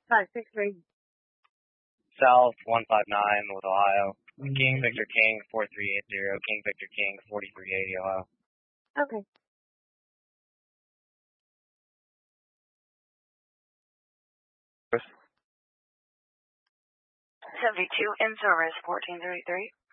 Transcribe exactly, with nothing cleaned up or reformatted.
five six three. South one five nine with Ohio. King Victor King four three eight zero. King Victor King forty-three eighty Ohio. Okay. seventy-two in service, fourteen thirty-three.